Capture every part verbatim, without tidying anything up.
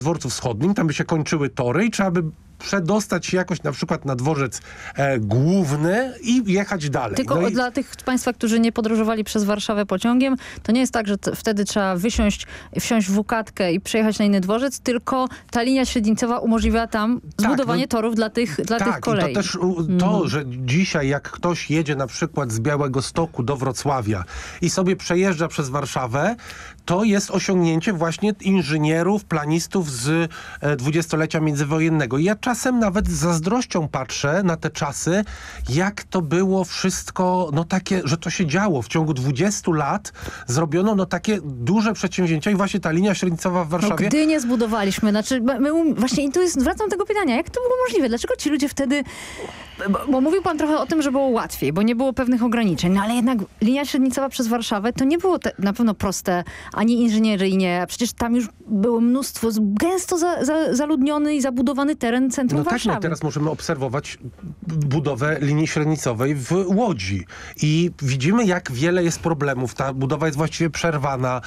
dworcu wschodnim, tam by się kończyły tory i trzeba by przedostać się jakoś na przykład na dworzec e, główny i jechać dalej. Tylko no i... dla tych państwa, którzy nie podróżowali przez Warszawę pociągiem, to nie jest tak, że t- wtedy trzeba wysiąść, wsiąść w wukatkę i przejechać na inny dworzec, tylko ta linia średnicowa umożliwia tam Tak, zbudowanie no, torów dla tych, dla tak, tych kolei. i to też to, że dzisiaj jak ktoś jedzie na przykład z Białegostoku do Wrocławia i sobie przejeżdża przez Warszawę, to jest osiągnięcie właśnie inżynierów, planistów z dwudziestolecia międzywojennego. I ja czasem nawet z zazdrością patrzę na te czasy, jak to było wszystko, no takie, że to się działo. W ciągu dwudziestu lat zrobiono no takie duże przedsięwzięcia i właśnie ta linia średnicowa w No, Warszawie... gdy nie zbudowaliśmy, znaczy my, my, właśnie i tu jest, wracam do tego pytania, jak to było możliwe? Dlaczego ci ludzie wtedy, bo, bo mówił pan trochę o tym, że było łatwiej, bo nie było pewnych ograniczeń, no ale jednak linia średnicowa przez Warszawę to nie było te, na pewno proste, ani inżynieryjnie, a przecież tam już było mnóstwo, gęsto za, za, zaludniony i zabudowany teren centrum No tak, Warszawy. no teraz możemy obserwować budowę linii średnicowej w Łodzi i widzimy, jak wiele jest problemów. Ta budowa jest właściwie przerwana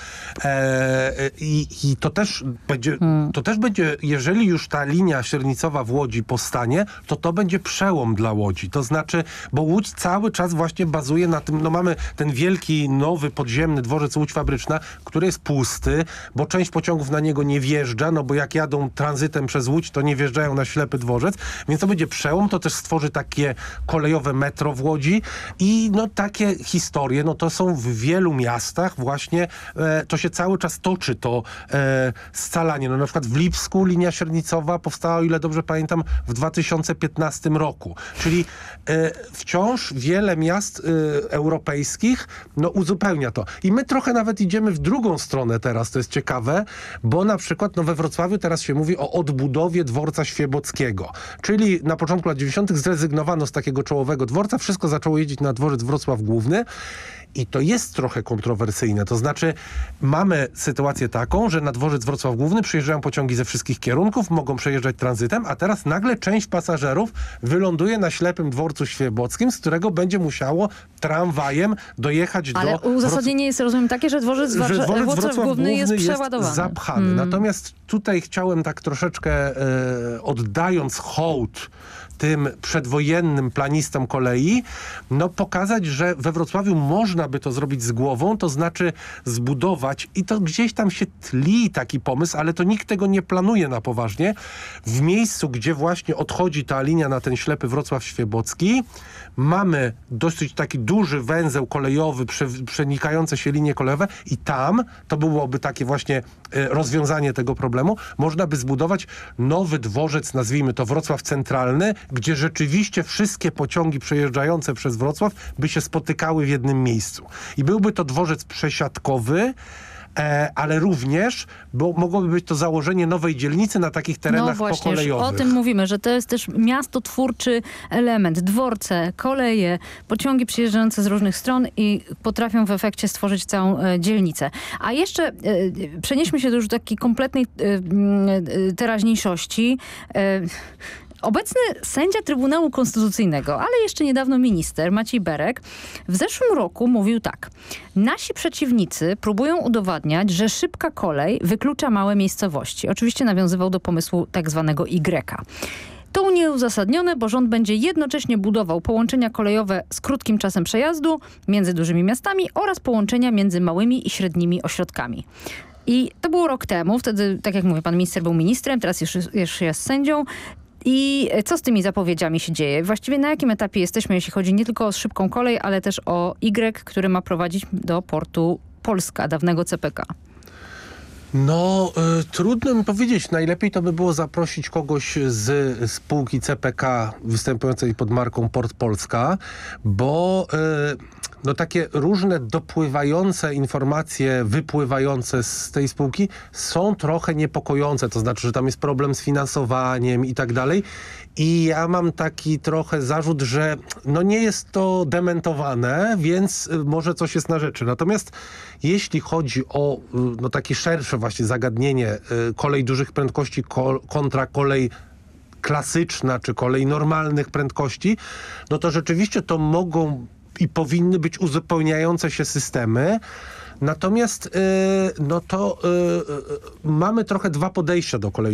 e, i, i to też będzie, hmm. to też będzie, jeżeli już ta linia średnicowa w Łodzi powstanie, to to będzie przełom dla Łodzi. To znaczy, bo Łódź cały czas właśnie bazuje na tym, no mamy ten wielki, nowy, podziemny dworzec Łódź Fabryczna, który jest pusty, bo część pociągów na niego nie wjeżdża, no bo jak jadą tranzytem przez Łódź, to nie wjeżdżają na ślepy dworzec, więc to będzie przełom, to też stworzy takie kolejowe metro w Łodzi i no takie historie, no to są w wielu miastach właśnie, e, to się cały czas toczy to e, scalanie. No na przykład w Lipsku linia średnicowa powstała, o ile dobrze pamiętam, w dwa tysiące piętnastym roku. Czyli e, wciąż wiele miast e, europejskich no uzupełnia to. I my trochę nawet idziemy w drugą stronę teraz, to jest ciekawe, bo na przykład no we Wrocławiu teraz się mówi o odbudowie dworca świebockiego. Czyli na początku lat dziewięćdziesiątych zrezygnowano z takiego czołowego dworca, wszystko zaczęło jeździć na dworzec Wrocław Główny i to jest trochę kontrowersyjne. To znaczy mamy sytuację taką, że na dworzec Wrocław Główny przyjeżdżają pociągi ze wszystkich kierunków, mogą przejeżdżać tranzytem, a teraz nagle część pasażerów wyląduje na ślepym dworcu świebockim, z którego będzie musiało tramwajem dojechać Ale do... Ale uzasadnienie jest, rozumiem, takie, że dworzec, Warsza- że dworzec Wrocław, Wrocław Główny jest jest przeładowany. zapchany. Hmm. Natomiast tutaj chciałem tak troszeczkę e, oddając hołd tym przedwojennym planistom kolei, no pokazać, że we Wrocławiu można by to zrobić z głową, to znaczy zbudować, i to gdzieś tam się tli taki pomysł, ale to nikt tego nie planuje na poważnie, w miejscu, gdzie właśnie odchodzi ta linia na ten ślepy Wrocław-Świebocki, mamy dosyć taki duży węzeł kolejowy, prze, przenikające się linie kolejowe i tam, to byłoby takie właśnie e, rozwiązanie tego problemu, można by zbudować nowy dworzec, nazwijmy to Wrocław Centralny, gdzie rzeczywiście wszystkie pociągi przejeżdżające przez Wrocław by się spotykały w jednym miejscu. I byłby to dworzec przesiadkowy, E, ale również, bo mogłoby być to założenie nowej dzielnicy na takich terenach no właśnie, pokolejowych. O tym mówimy, że to jest też miastotwórczy element. Dworce, koleje, pociągi przyjeżdżające z różnych stron i potrafią w efekcie stworzyć całą e, dzielnicę. A jeszcze e, przenieśmy się do już takiej kompletnej e, e, teraźniejszości. E, Obecny sędzia Trybunału Konstytucyjnego, ale jeszcze niedawno minister Maciej Berek w zeszłym roku mówił tak. Nasi przeciwnicy próbują udowadniać, że szybka kolej wyklucza małe miejscowości. Oczywiście nawiązywał do pomysłu tak zwanego Y. To nieuzasadnione, bo rząd będzie jednocześnie budował połączenia kolejowe z krótkim czasem przejazdu między dużymi miastami oraz połączenia między małymi i średnimi ośrodkami. I to było rok temu. Wtedy, tak jak mówię, pan minister był ministrem, teraz już, już jest sędzią. I co z tymi zapowiedziami się dzieje? Właściwie na jakim etapie jesteśmy, jeśli chodzi nie tylko o szybką kolej, ale też o Y, który ma prowadzić do portu Polska, dawnego C P K? No, y, trudno mi powiedzieć. Najlepiej to by było zaprosić kogoś z spółki C P K występującej pod marką Port Polska, bo y, no takie różne dopływające informacje, wypływające z tej spółki są trochę niepokojące. To znaczy, że tam jest problem z finansowaniem i tak dalej. I ja mam taki trochę zarzut, że no nie jest to dementowane, więc może coś jest na rzeczy. Natomiast jeśli chodzi o no takie szersze właśnie zagadnienie kolej dużych prędkości kontra kolej klasyczna, czy kolej normalnych prędkości, no to rzeczywiście to mogą i powinny być uzupełniające się systemy. Natomiast y, no to y, y, mamy trochę dwa podejścia do kolei